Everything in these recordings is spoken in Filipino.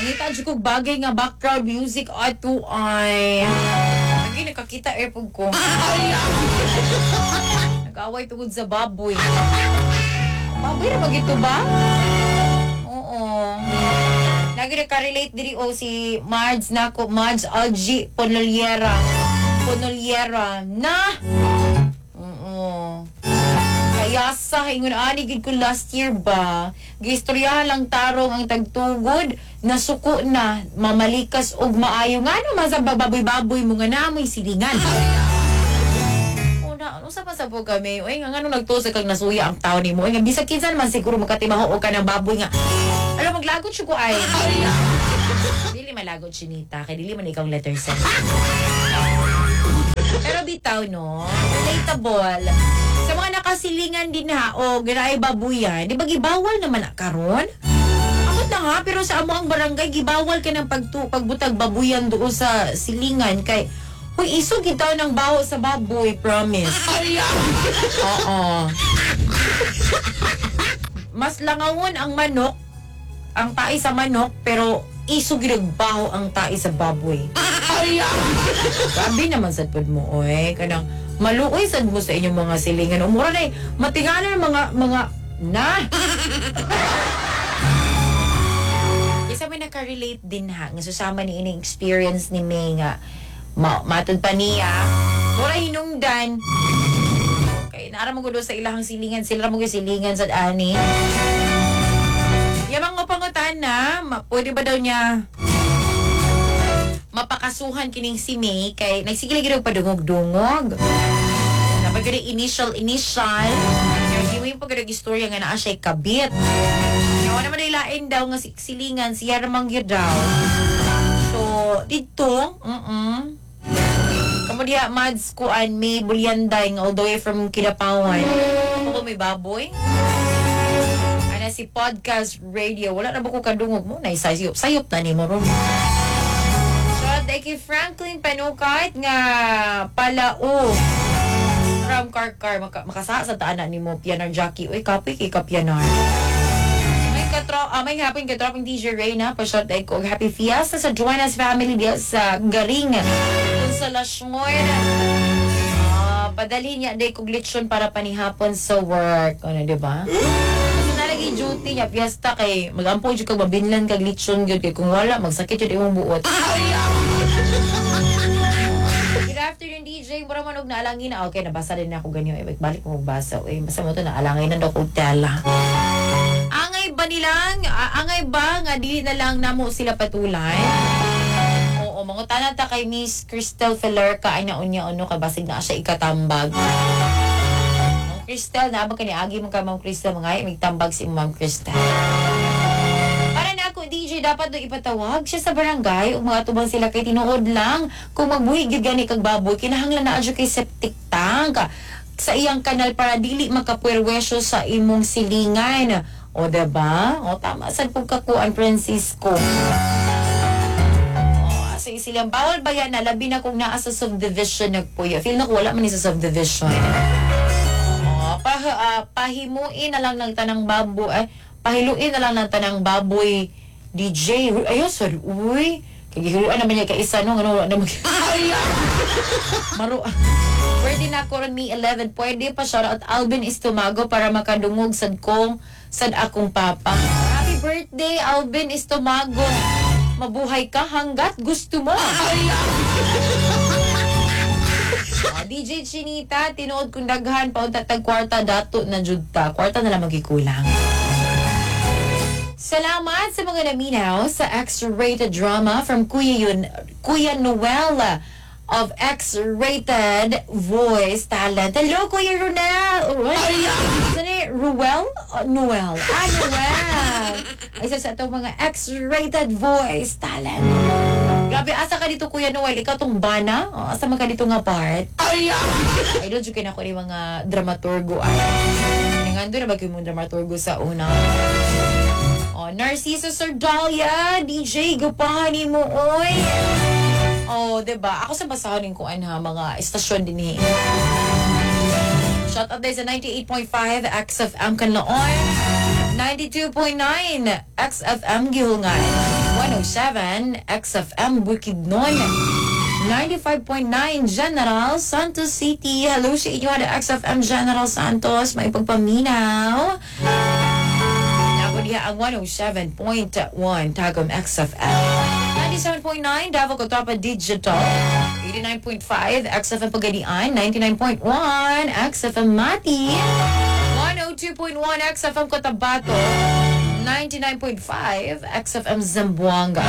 Nangita dyan kong bagay nga background music ato ay. Lagi nakakita airpod ko. Nag-away tungod sa baboy. Baboy na ba ito ba? Oo. Lagi nakarelate diri o si Marge nako, Marge Algie Ponoliera na. Oo. Kaya sa ingon ani gid ko last year ba, gistoryahan lang tarong ang tagtugod, nasuko na, mamalikas og maayo ngano man sa baboy-baboy mo nga namoy silingan. Una, ano sa pasabog kami? Oy nga ngano nagtusa kag nasuya ang tawo nimo? Oy nga bisag kinsa man siguro makatimaho og ka ng baboy nga. Alam maglagot siya ko ay. Dili malagot sinita kay dili man ikaw letter send. Pero bitaw no, relatable. Sa mga nakasilingan din ha, o ginaay babuyan, di ba gibawal naman na karon? Ako na nga, pero sa amo ang barangay, gibawal ka ng pagbutag babuyan doon sa silingan. Kay, huy, isog itaw ng baho sa baboy, promise. Oo. Mas langawon ang manok, ang tae sa manok, pero isog ginagbaho ang tae sa baboy. Sabi naman sa pod mo, oy, kanang maluoy sad mo sa inyong mga silingan. Umura na matingalan mga na. Isa may nakarelate din ha, nga susama ni ining experience ni May nga matod pa niya. Mura hinungdan. Okay, naara mo gulo sa ilahang silingan, sila mo yung silingan sa ani. Yamang mapangutan na, pwede ba daw niya mapakasuhan kining si May kay nagsigil gyud padungog-dungog. Napagari initial yung yung pagkag istorya nga naa siya kabit. Yung naman nilain daw nga silingan siya ramang gyud daw. So dito, kamo diha mads kuan May Bulyanday all the way from Kidapawan. Ako may baboy. Ana si podcast radio wala na ba ko kadungog mo na sayop na ni mo ron. Thank you Franklin Panukat nga palao from Karkar makasa sa taana nimo pianar Jackie oy kapi kay kapianar may hapon ka dropping DJ Reyna pa short day ko happy fiesta sa Joanna's family diya sa Garing Konsolasyon padali niya day ko glitchon para panihapon sa work ano di ba lagi duty niya fiesta kay magampo jud kag mabinlan kag lechon gyud kay kung wala magsakit jud imong buot. Good afternoon DJ, mura man og naalangin na okay nabasa din ako ganyo balik mo magbasa basta mo to naalangin na ko tela. Angay ba nga dili na lang namo sila patulay? Oo, mangutan ta kay Miss Crystal Felerca ay naunya ano ka basig na siya ikatambag. Crystal, na ba agi mo ka Ma'am Crystal mga magtambag si Ma'am Crystal. Para na ako, DJ, dapat doon ipatawag siya sa barangay o mga tubang sila kay tinuod lang. Kung magbuhi gani kag baboy, kinahanglan na adyo kay septic tank sa iyang kanal para dili makapwerwesyo sa imong silingan. O diba? O tama, sad po kakuan Francisco. So silang bawal ba yan na labi na kung naa sa subdivision nagpuyo. Feel na ko wala man sa subdivision. Pahimuin na lang ng tanang baboy pahiluin na lang ng tanang baboy DJ ayun sorry uy kagihiluan naman niya kaisa no ano na maro pwede na ko ron me 11 pwede pa shoutout Alvin Estomago para makadungog sad akong papa happy birthday Alvin Estomago mabuhay ka hanggat gusto mo. DJ Chinita, tinuod kong daghan, paunta tag kwarta, dato na judta. Kwarta na lang magikulang. Salamat sa mga naminaw sa X-rated drama from Kuya Noel of X-rated voice talent. Hello, Kuya Ronel! Ruel? Noel. Noel! Isa sa itong mga X-rated voice talent. Grabe, asa ka dito Kuya Noel? Ikaw tong bana? Asa man ka dito nga part? Ay, doon dyan ako ni mga dramaturgo. Nangando na ba kayo mga dramaturgo sa una? Narciso Sardalia, DJ, gapahanin mo, oy! Diba? Ako sa basahanin ko mga estasyon din Shout out sa 98.5 XFM Kanlaon, 92.9 XFM Gihungan, 107 XFM Bukidnon. 95.9 General Santos City. Hello sa inyo ada XFM General Santos. May pagpaminaw. Nago diha ang 107.1 Tagum XFM. 97.9 Davao Cotrapa Digital. 89.5 XFM Pagadian. 99.1 XFM Mati. 102.1 XFM Cotabato. 99.5 XFM Zamboanga.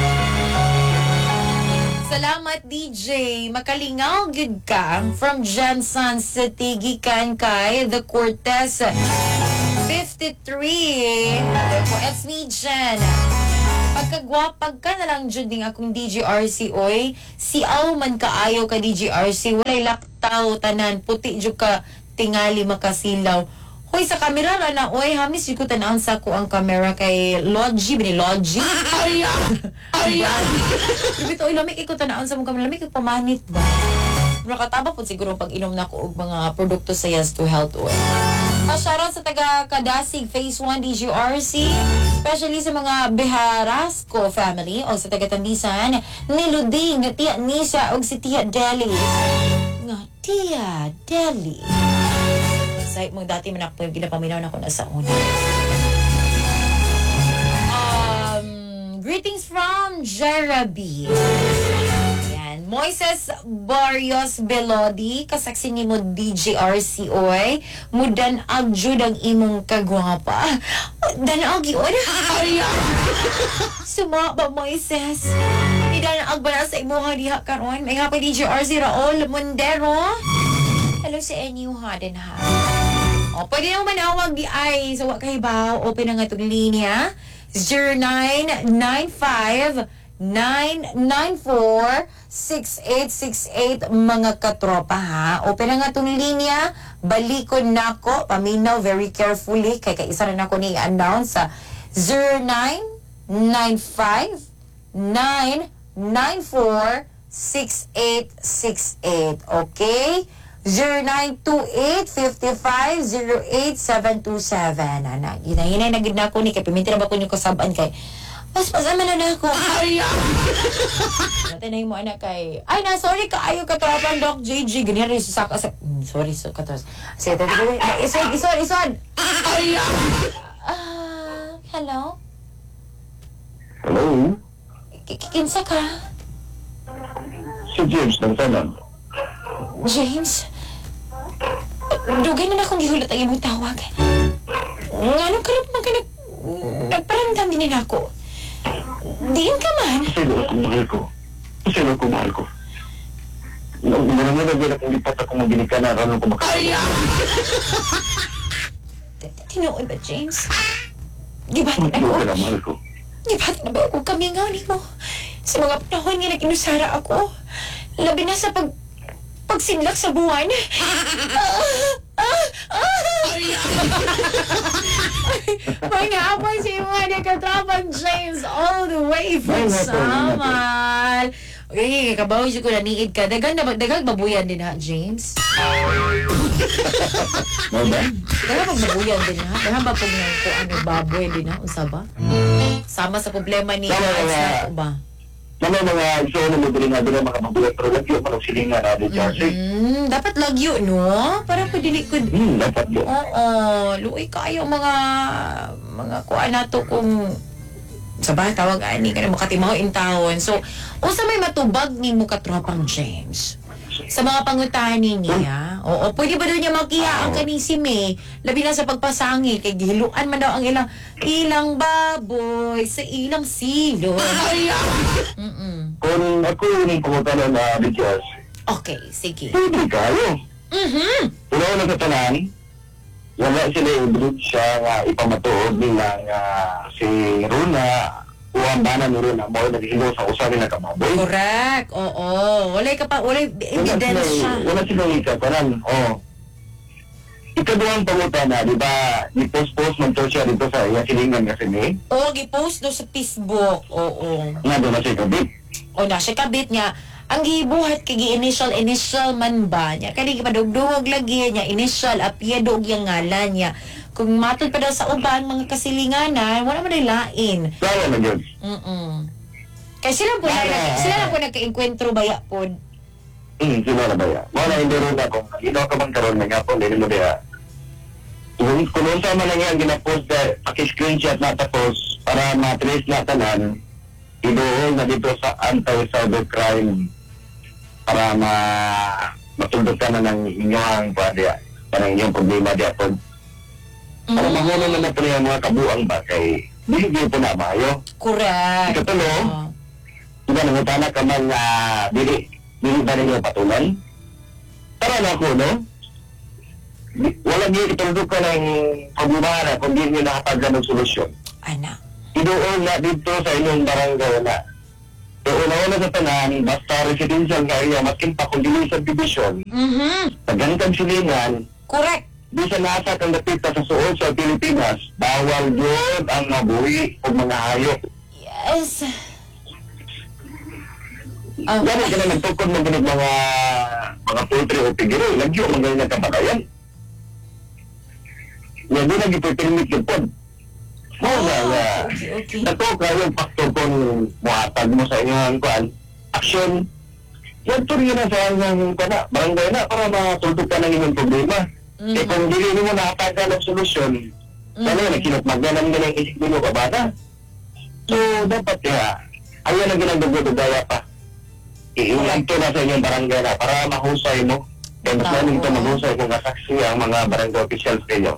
Salamat DJ, makalingaw gid ka from Jensen City gikan kay The Cortez 53. It's me Jen. Pagkagwapag ka na lang jud ding akong DJRC oy. Si aw man kaayo ka DJRC, walay laktaw tanan puti jud ka tingali makasilaw. Hoy sa kamera ra na oy, hamis ko tan sa ko ang camera kay Logi bini Logi. Ayan. Bito oy lamig ko tan sa mong kamera, lamig pamanit ba. Nakataba po siguro pag inom na ko og mga produkto sa Yes to Health oil. Shoutout sa taga Kadasig Phase 1 DGRC, especially sa mga Beharasco family o sa taga Tandisan, ni Luding, Tia Nisa o si Tia Deli. Nga, Tia Deli. Say mo dati man ako ginapaminaw na ko na sa una. Greetings from Jerabi. Yan. Moises Barrios Belodi, kasaksi ni mo DJRC oy. Mudan agjud ang imong kagwapa. Dan-ag yun. Suma ba Moises? Idan-ag ba na sa imuha diha karon? May nga pa DJRC Raul Mondero. Hello sa inyo ha din ha. O, pwede nang manawag di ay sa wakahibaw. Open na nga itong linya. 0995-994-6868 mga katropa ha. Open na nga itong linya. Balikod na ako. Paminaw very carefully. Kaya kaisa na ako ni i-announce sa 0995-994-6868. Okay? 0928-55-08727. Anak, hinay-hinay na gid na ako ni kay piminti na ba ko yung kasabaan kay mas pasama na ako. Natin mo anak kay ay na sorry ka ayo ka tropan Doc JG ganyan rin sa sorry so katos. Sige isod. Hello. Hello? Kinsa ka? Si James ng Tanan. James? Dugay na akong gihulat ang imong tawag. Nga ka lang nagparamdam din ako. Diin ka man. Sino ko mahal ko. Marami na gila kung lipat ako maginig ka na rano ko makasaya. Tinuod ba, James? Gibatin ako. Gibatin na ba ako kami nga ni mo? Sa mga panahon nga nag-inusara ako. Labi na sa pagsinlak sa buwan. Mga apay si mga nagkatrapang James all the way from Samal. Okay, kabaw siya ko naniid ka. Dagang babuyan din ha, James? Dagang babuyan din ha? Dagang ba pag baboy din ha? Usa ba? Sama sa problema ni Ice na ba? Mga iso na mo din nga din mga mabulat pero lagyo pa silingan na din Jersey. Dapat lagyo, no? Para pwede ko. Dapat yun. Oo. Luoy kayo mga kuan nato kung sa bahay tawag ani ka na makatimaw in town. So, unsa may matubag ni mo katropang James? Sa mga pangutahan niya, oo, pwede ba daw niya makiha ang kanisime? Labi na sa pagpasangi, kay gihiluan man daw ang ilang baboy sa ilang silo. Kung ako yung pangutanan na bidyas. Okay, sige. Pwede kayo. Pero ako nagkatanan, wala sila i-bridge siya nga ipamatuod nilang si Runa. Uwang banan ni Runa mo naghilo sa usarin na kamaboy. Correct. Oo. Walay evidence siya. Wala silang ikatanan. Oo. Ikaduhang pangutan na, di ba, i-post-post man to siya dito sa iya silingan kasi ni? Oo, i-post do sa Facebook. Oo. Nga doon na siya kabit. O na siya kabit niya. Ang gibuhat kay initial man ba niya. Kani gipadugdugog lagi niya initial apelyido og yang ngalan niya. kung matod pa daw sa uban mga kasilinganan, wala man lain. Kaya na yun. Kaya sila lang po nagka-enkwentro baya po. Sino na ba yan? Wala, hindi rin ako. Ito ka bang karoon na nga po, hindi mo diya. Kung unsa man lang yan, ginapost na, paki-screenshot na tapos para ma-trace na tanan, idoon na dito sa anti-cybercrime para matundok ka na ng inyong diya, parang inyong problema diya po. Para mahulo na na po yung mga kabuang ba kay hindi po na mayo. Correct. Ikatulo, diba nangutana ka man na dili ba ninyo patulan? Para na ako, no? Walang hindi itulog ka ng problema na kung di nyo nakapagka ng solusyon. Ana. Idoon na dito sa inyong barangay na. So, una-una sa tanan, basta residential nga area, maskin pa kung dili subdivision, sa ganitang silingan, Correct. di sa nasa kang napita sa suod sa Pilipinas, bawal yun ang mabuhi o mga hayop. Yes. Yan ang ganang nagtukod ng ganit mga poultry o pigiro, lagyo ang ganyan ng kapatayan. Yan din ang ipipermit yung pod. Okay. Nato kayo yung faktor kung muhatag mo sa inyong action. Yan to rin na sa inyong barangay na para matulog ka ng inyong problema. Eh kung hindi mo nakataga ng solusyon, sana yun, nakinatmagdanan ka ng isip mo kabata. So, dapat ayan ang ginagdugod-dugaya pa. Iiwan to na sa inyong barangay na para mahusay mo. Kaya mas namin ito mahusay kung kasaksi ang mga barangay officials ninyo.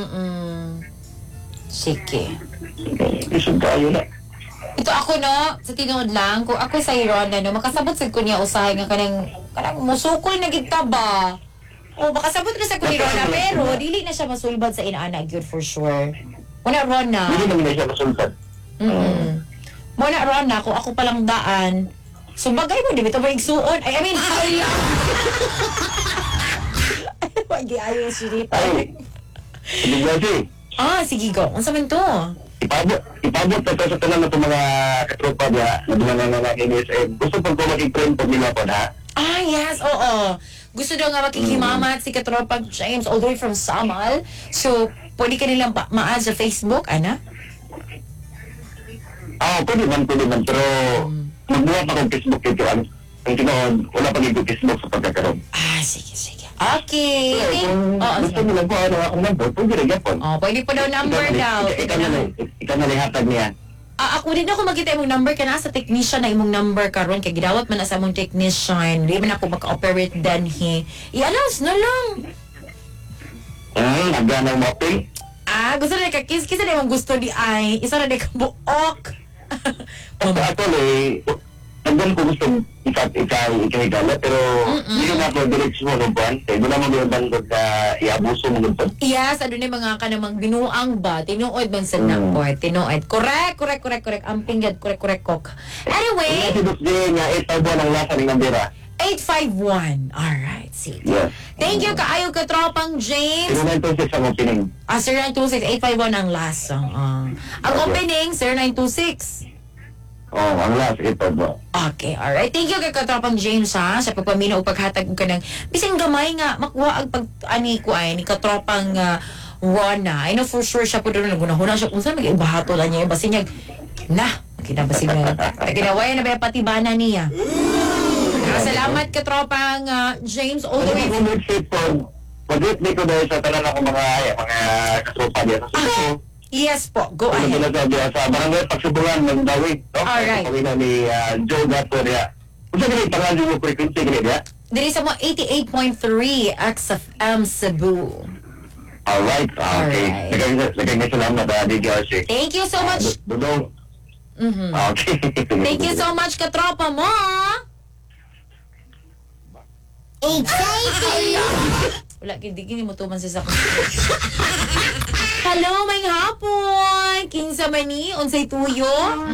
Sige. Isog tayo na. Ito ako no, sa tinuod lang, kung ako sa Iron no, makasabot sa kunya usahay nga kanang musukol na gid ba. O makasabot na sa kunya na pero dili na siya masulbad sa inaana good for sure. Wala ron na. Hindi naman na siya masultad. Wala ron na kung ako palang daan. So bagay mo, di ba ito ba igsuon? I mean, hala! Wagi ayaw siya dito. Ay, hindi kasi. Sige go. Unsa man to? Ipabot na to sa tanan na itong mga katropa niya na dumanang mga NSM. Gusto pag ko mag-i-friend po nila po na. Yes, oo. Gusto daw nga makikimamat si Katropag James all the way from Samal. So, pwede ka nilang ma-add sa Facebook, ana? Pwede man. Pero magbuhat akong Facebook ito. Ang tinoon, wala pag ito Facebook sa pagkakaroon. Sige. Okay. Kung gusto nila po akong number, pwede rin yapon. Pwede po daw number daw. Ikaw na lihatag niya. Ako din ako makita imong number ka na sa technician na imong number karon kay gidawat man na sa imong technician. Di man ako maka-operate dan i-announce na lang. Nagana mo mapping. Gusto na ka-kiss na imong gusto di ay. Isa na di ka buok. Actually, nagdan ko gusto ikahigala, pero hindi na ako direksyon mo ng buwan. Kaya doon naman yung bandod na iabuso mo ng buwan. Yes, ano na mga kanamang binuang ba? Tinuod man sa nakor. Tinuod. Correct. Amping yad. Correct, kok. Anyway. Kasi doon niya, 8 buwan ang lasa ng nandira. 851. Alright, sige. Yes. Thank you, kaayo ka tropang James. 0926 ang opening. 0926-851 ang last song. Ang opening, 0926. Ang last, 8 buwan. Okay, alright. Thank you kay Katropang James ha sa pagpamina o paghatag ka ng bising gamay nga makuha ang pag-ani ko ay ni Katropang Rona. I know for sure siya po doon nagunahuna siya kung saan mag-ibahato lang niya. Basin niya, kinabasig na. Kinawaya na ba yung patibana niya? Salamat Katropang James all the way. Mag-wait ko dahil sa tanan ako mga katropa niya sa suso. Yes po, go Ano ahead. sinasabi sa barangay Pagsuburan ng Dawi, no? Alright. Kami na ni Joe Gato niya. Kung saan ganyan, pangalan yung frequency ganyan niya? Dili sa mo 88.3 XFM Cebu. Alright, okay. Alright. Lagay na salamat, DDRC. Thank you so much. Dudong. Okay. Thank you so much Katropa mo. Exciting! Wala, hindi mo tuman sa sakit. Hello, may hapon! Kinsa mani, unsay tuyo?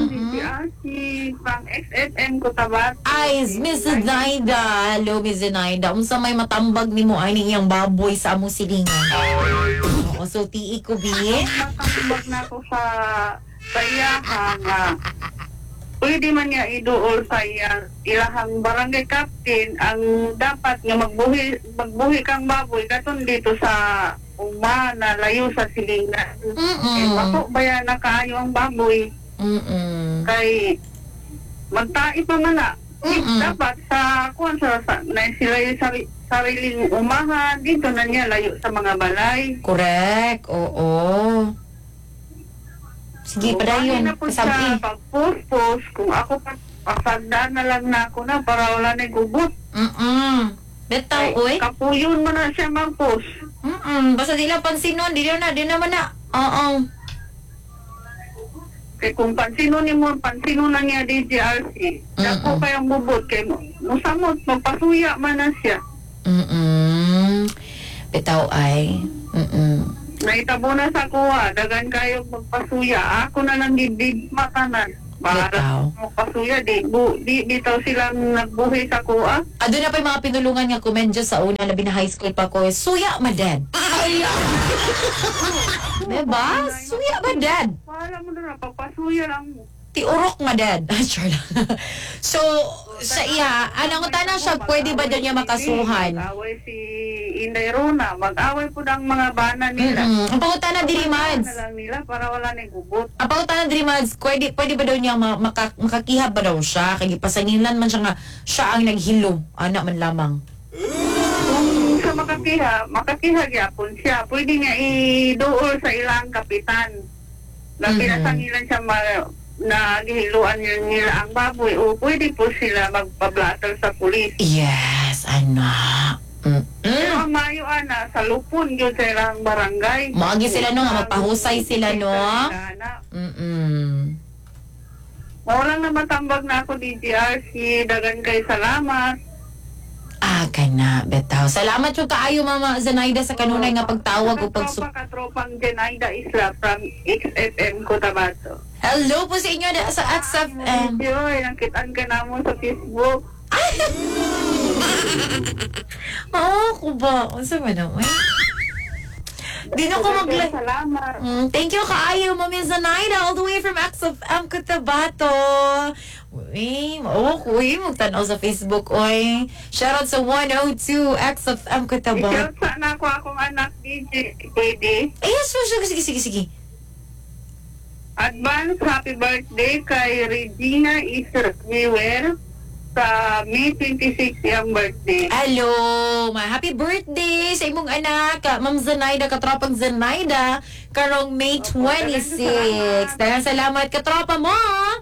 Pang XFM ko tabat. Ay, Miss Zenaida. Hello, Miss Zenaida. Unsa may matambag ni mo ay niyang baboy sa among silingan. Oo, so tii ko biye. Matambag na ako sa iyahan nga. Pwede man niya iduol sa ilahang barangay captain ang dapat nga magbuhi kang baboy katon dito sa uma na layo sa silingan. Eh, Mm-mm. bato ba yan na kaayo ang baboy? Mm-mm. Kay magtai pa man na. Mm-mm. Dapat sa na sila yung sariling umahan, dito na niya layo sa mga balay. Correct. Oo. Sige, padayon. Na po Kasabi. sa pag-post, kung ako pasagdaan na lang na ako na para wala na gubot. Mm-mm. Betaw, oy. Kapuyon mo na siya mag-post. Mm-mm. Basta di lang pansin nun. Di naman na. Oo. Kaya kung pansino na niya DJRC, dako kayang bubot kay mo. Musamot, magpasuya man na siya. Mm-mm. Betaw ay. Mm-mm. Naitabo na sa kuha, dagan kayo magpasuya. Ako na lang dibdib makanan. Bitaw. Para magpasuya, di bitaw silang nagbuhi sa kuha. Ado na pa yung mga pinulungan nga comment dyan sa una, labi na high school pa ko. Suya, madad. Diba? Suya, madad. Wala mo na, pagpasuya lang mo. Tiurok, madad. Sure lang. So, sa iya, anong tanong siya, pwede ba daw niya makasuhan? Mag-away si Inday Rona, mag-away po ng mga bana nila. Ang pangutanan diri, Mads. Na lang nila para wala na gubot. Ang pangutanan diri, Mads, pwede ba daw niya makakihab ba daw siya? Kaya pasangilan man siya nga, siya ang naghilo. Anak man lamang. Kung sa makakiha gyapon siya, pwede niya iduol sa ilang kapitan. Na pinasangilan siya na gihiluan nila ang baboy o pwede po sila magpablatter sa pulis. Yes, anak. Pero ang mayo ana, sa lupon yun sa ilang barangay. Maagi sila no, nga mapahusay sila no. Walang na matambag na ako DJRC, dagan kay salamat. Kana, betaw. Salamat yung kaayo, Mama Zenaida, sa kanunay nga pagtawag o Katropang Zenaida Isla from XFM Cotabato. Hello po sa inyo sa XFM. Yoy, nakitaan ka na mo sa Facebook. Oo, ko ba? Unsa man naman? Di na ko Salamat. Thank you kaayo, Mami Zenaida, all the way from XFM Cotabato. Uy, kuy, magtanaw sa Facebook, oy. Shoutout sa 102 XFM Cotabato. I-shout sana ako akong anak DJ, pwede. Yes, sige. Advance happy birthday kay Regina Isra-Wewer sa May 26 yung birthday. Hello, happy birthday sa imong anak, Ma'am Zenaida, katropang Zenaida, karong May 26. Daghang salamat, katropa mo.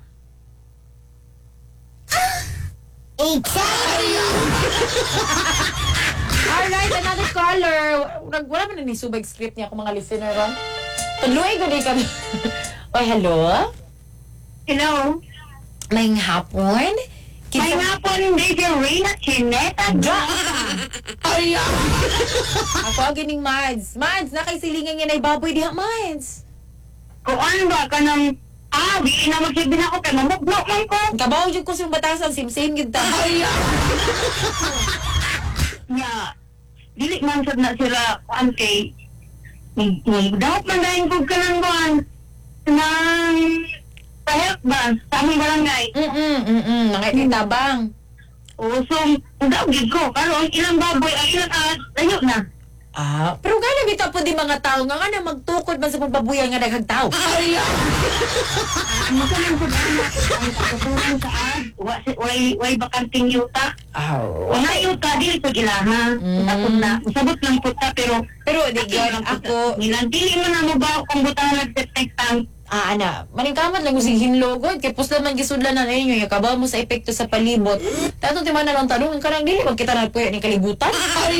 Alright, another caller. Wala man ni subag script niya ako mga listener ron. Tuloy ko din kami. Oy, hello? Hello? May hapon? May hapon, DJ Reyna Chineta. Ako ang gining Mads. Mads, nakaisilingan niya na ibaboy diha, Mads. Kung ano ba ka ng... di na magsabi na ako kay mamugno man ko. Kabaw yung ko yung batasan, sim-sim yun ta. Nga, dili man sad na sila kuan kay dapat man dahil kong kanangguan ng pa-help ba sa aming barangay. Nangitabang. O so, daw gid ko, karon ilang baboy ang ilang layo na. Pero gano'n bita po di mga tao nga na magtukod man sa pagbabuyan nga daghang tao. Ano ka lang po anak, ang katuturan sa way bakanting yuta. Wala yuta, dili po ilaha. Tapos na, sabot lang po ta, pero di gano'n ako. nilang dili mo na mo ba kung butahan nagtetektang. Maningkamot lang usig hinlogod. Kaya pusla man gisudlan na ninyo. Kabaw mo sa epekto sa palibot. Tato ti man na lang tanong, ang karang dili, pag kita nagpuya ni kalibutan.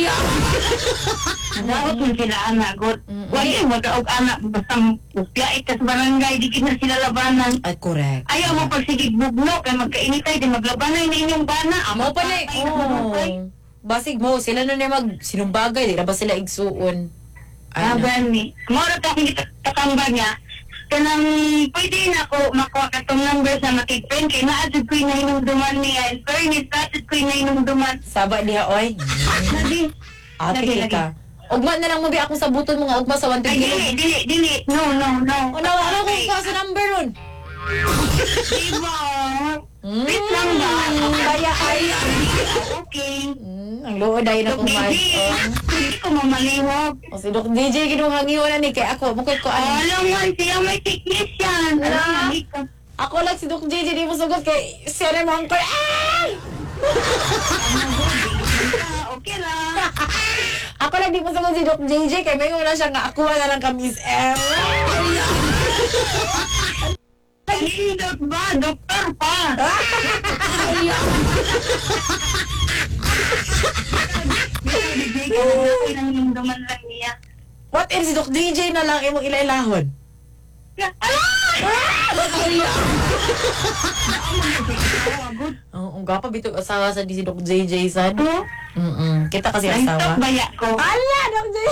Dapat mo sila anak, God. Wala mo daog anak, basta magpiyait ka sa barangay, di na sila labanan. At correct. Ayaw mo pagsigig bugno, kaya magkainitay, di maglabanay na inyong bana. Amo pa na basig mo, sila na sinumbagay, di na ba sila igsuon? Gani. Mora ta akong kakamba niya, kanang pwede na ako makuha ka tong number sa makikpen, kaya naadod ko yung nainumduman niya. In fairness, naadod ko yung nainumduman. Saba diha, oy. Lagi. Ka. Ugma na lang mo bi akong sabuton mo nga ugma sa 120. Ay, dili. No. Ano ko pa sa number ron? Diba? Wait lang ba? Kaya Okay. ang luod ay na kumain. Hindi ko mamalihog. O si Doc JJ ginuhangiwan ni kay ako mo ko Alam mo, siya may sickness yan. Alam mo, ako lang si Doc JJ di mo sugot kay siya na mo ko. okay lang. Ako lang di mo sugot si Doc JJ kay may una siya nga ako na lang ka Miss M. Kanindot ba? Doktor pa. Nangilumduman lang niya. What if si Doc DJ na lang imong ilailahon? Oo, gapa bitog asawa sa si Doc JJ sad. Kita kasi Ay, asawa. stop baya ko. Ala, Doc JJ.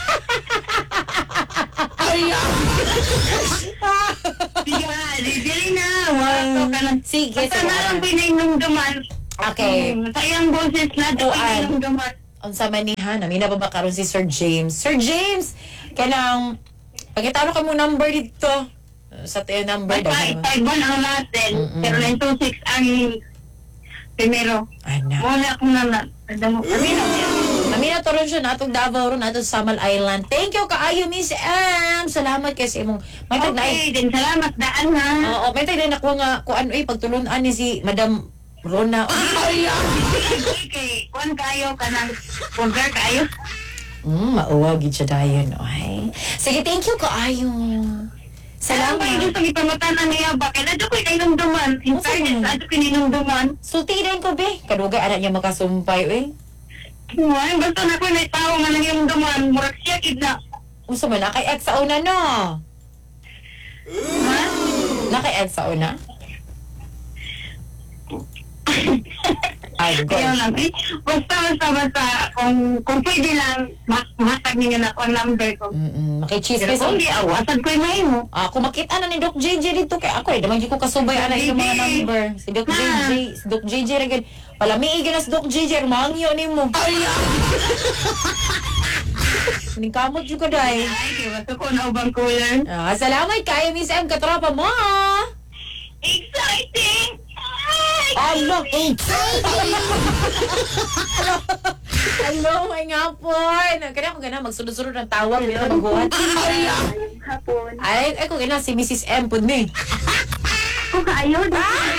Dili na. Wato ka lang. Sige, Basta na lang pinainomduman. Okay. Sayang boses na ito Tuan. pinainomduman. Unsa man ni ha, nami na ba karon si Sir James? Sir James, kanang pagkitalo ka mo number dito. Sa tayo number daw. Taiwan ang natin. Pero 926 ang primero. Ana. Wala akong naman. Sabi na niya. Nami na to ron siya natong Davao ron natong Samal Island. Thank you kaayo Miss M. Salamat kay sa imong may tag Okay, din salamat daan ha. Oo, may tag na ko nga kuan pagtulunan ni si Madam Rona. Okay, kung kayo ka ng pulgar kayo. Mauwag gid siya dayon. Ay. Sige, thank you kaayo. Salamat. Salamat. Gusto ipamatanan niya ba? Kaya na ko ininumduman. In Asa fairness, man? ato kininumduman. Sultiran ko be. Kadugay anak niya makasumpay Ay, basta na ko na tao nga nangyumduman. Murag siya kid na. Unsa man na kay ex sa una no? Ha? Na kay ex sa una? Ay, Kaya gosh. lang eh. Basta. Kung pwede lang, mahatag niyo na ako ang number ko. Pero Makichismis. kung di awasan ko yung may mo. Ako makita na ni Doc JJ dito kay ako daman gyud ko kasubay ana yung mga number. Si Doc JJ ra gid. Palamiig na si Doc JJ mangyo nimo. Ning kamot jud ka dai. Ay, di ba ko na ubang cooler? Salamat kay Miss M katropa mo. Exciting! Allah! Hello, may nga po. Kaya ko gana magsunod-sunod ng tawag dito magbuhat. Hapon. Ay, kung ina si Mrs. M po ni. Kung kaayod.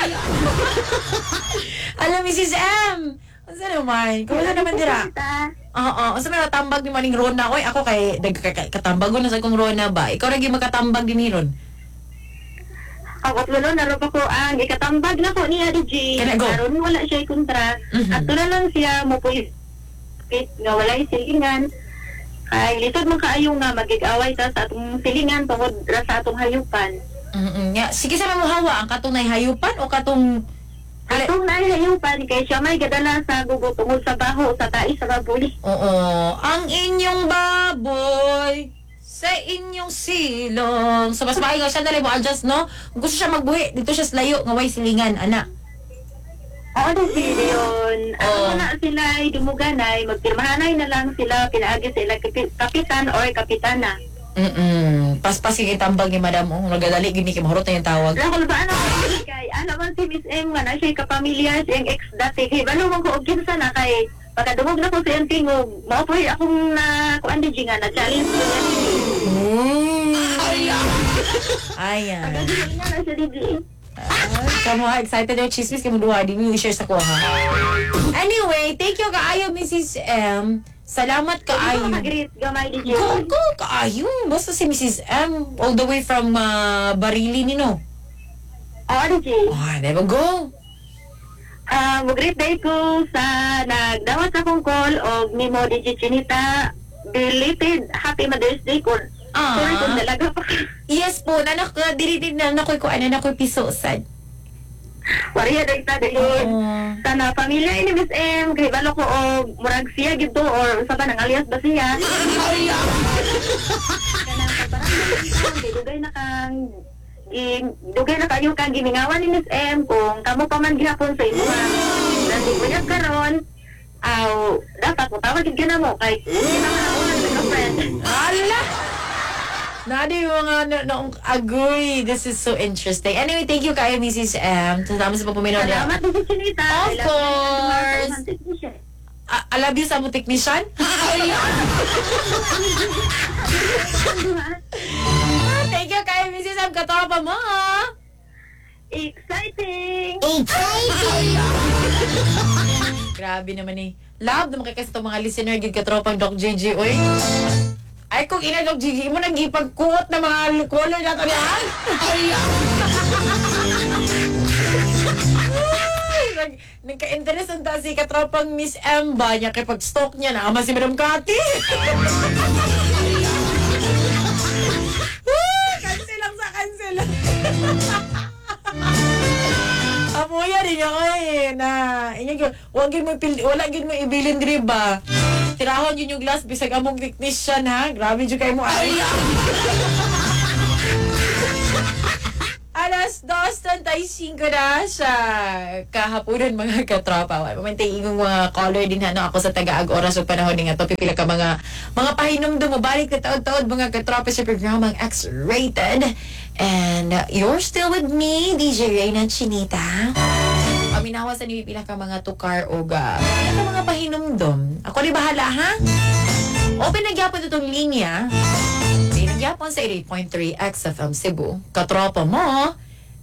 Alam, Mrs. M! Asa naman? Kumusta naman dira? Oo, asa may natambag ni Maning Rona? Oy, ako kay katambag ko na sa kong Rona ba? Ikaw lagi magkatambag din ni Ron. Ako tulo na rin ako ang ikatambag na ko niya DJ. Kana, go. Karon wala siya kontra. At tulo lang siya mo po nga wala silingan. Ay litod mo kaayo nga magig-away ta sa atong silingan tungod ra sa atong hayupan. Nga, sige sa mo hawa ang katong nay hayupan o katong Atong hayupan kay siya may gadala sa gugo tungod sa baho sa tais sa baboy. Oo, ang inyong baboy sa inyong silong. So, mas maayos siya dali mo adjust, no? Kung gusto siya magbuhi, dito siya sa layo, nga way silingan, ana. Oo, sige yun. Oo. Ano na sila ay dumuganay, magpirmahanay na lang sila, pinaagi sila kapitan or kapitana. Paspas yung itambag ni Madam, nagadali, gini kimahurot na yung tawag. Lakol ba ano kay ano man si Miss M nga na siya kapamilya siyang ex dati kay balo man ko og kinsa na kay pagkadungog na ko sa iyang tingog mao po akong na kuan di nga na challenge ko niya. Ayan. Pagkadungog na siya di. Kamu ha, excited yung chismis kamu duha, di mo i-share sa kuha. Anyway, thank you kaayo, Mrs. M. Salamat kaayo. Mag-greet gamay di. Go, kaayo. Basta si Mrs. M, all the way from Barili, no? Oh, di. Never go. Mag-greet day ko sa nagdawat akong call og ni mo di Chinita belated happy Mother's Day ko. Sorry kung dalaga pa. Yes po, nanak diritin na nakoy ko nakoy piso sad. Wariya day ta dahil sana pamilya ini Miss M kay balo ko og murag siya gito or usa ba nang alias ba siya? Kanang kaparang dugay na kang dugay na kayo kang gimingawan ni Miss M kung kamo pa man gihapon sa imo. Nandi ko niya karon dapat mo tawag ka na mo kay hindi naman ako nag-friend. Ala! Nadi yung mga agree. This is so interesting. Anyway, thank you kayo, Mrs. M. Salamat sa papuminaw niya. Salamat din si Chinita. Of course. I love you sa mo technician. Thank you kay Mrs. Sam katropa mo. Exciting! Grabe naman eh. Love naman kay kasi itong mga listener gid katropang Doc JJ. Oy. Ay kung ina Doc JJ mo nagipagkuot na mga color nato niyan. Nagka-interest ang si katropang Miss Emba niya kay pag-stalk niya na ama si Madam Cathy. Cancel lang sa cancel. Amuya rin ako eh na wala gid mo ibilin diri ba. Tirahon yun yung glass bisag among technician ha. Grabe jud kay mo ay. Alas 2:35 na sa kahaponan mga katropa. Pamantay ingong mga caller din hano ako sa tagaag oras o panahon nga to pipila ka mga pahinumdum mo balik na taod-taod mga katropa sa programang X-Rated. And you're still with me, DJ Reyna Chinita. Paminawa sa nipipila ka mga tukar o mga pahinumdum. Ako ni bahala ha. Open na gyapon itong linya. Yapon sa 88.3 XFM Cebu. Katropa mo,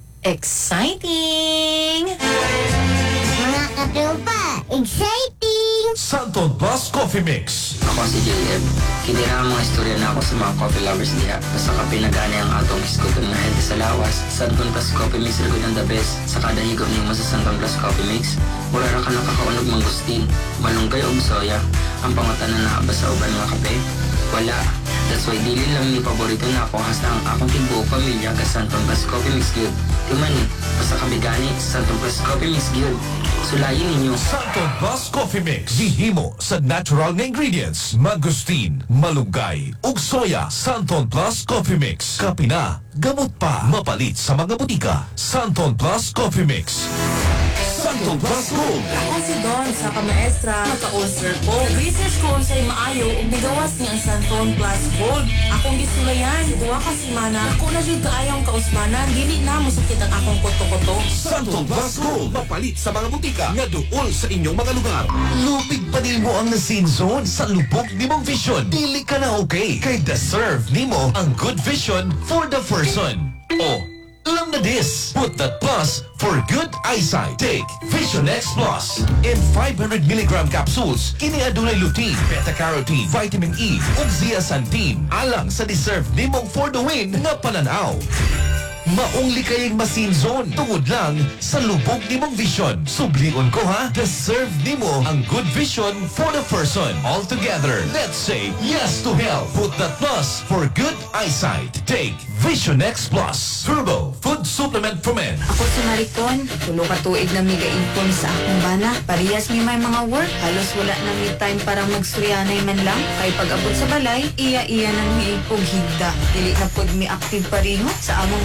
exciting! Mga katropa, exciting! Santon Plus Coffee Mix. Ako si JF. Kinira ang mga istorya na ako sa mga coffee lovers diha. Basta ka pinagana ang atong iskuton na healthy sa lawas. Santon Plus Coffee Mix rin ang the best. Sa kada higop niyo mo sa Santon Plus Coffee Mix, wala ra ka nakakaunog mangustin, malunggay o soya. Ang pangatanan na basa uban mga kape, wala. That's why dili lang ni paborito na ako hasta ang akong tigbuo pamilya ka Santon Plus Coffee Mix Good. Tuman ni, basta kabigani sa Santon Plus Coffee Mix Good. Sulayin ninyo. Santon Plus Coffee Mix. Gihimo sa natural na ingredients. Mangustin, malunggay, ug soya. Santon Plus Coffee Mix. Kapina, gamot pa. Mapalit sa mga butika. Santon Plus Coffee Mix. Santon Plus Gold. Ako si Don sa kamaestra, naka-ulcer ko. Research ko sa'y maayo ug nigawas niya ang Santon Plus Gold. Akong gisulayan, duwa ka semana. Ako na jud kaayong kausmanan, dili na mo sakit ang akong koto-koto. Santon Plus Gold. Mapalit sa mga butika nga duol sa inyong mga lugar. Lupig pa mo ang nasin zone sa lubog ni mong vision. Dili ka na okay kay deserve nimo ang good vision for the person. Oh, alam na this. Put that plus for good eyesight. Take Vision X Plus. In 500 mg capsules, kini adunay lutein, beta-carotene, vitamin E, ug zeaxanthin. Alang sa deserve nimong for the win nga pananaw. Maungli kayong masin zone tungod lang sa lubog nimong vision. Sublion ko ha, deserve nimo ang good vision for the person. All together, let's say yes to health. Put that plus for good eyesight. Take Vision X Plus. Turbo Food Supplement for Men. Ako si Maricon, tulo ka tuig na miga-impon sa akong bana. Parehas mi may mga work, halos wala na mi time para magsuryanay man lang. Kay pag-abot sa balay, iya-iya nang mi ipog higda. Dili na pod mi active pareho sa among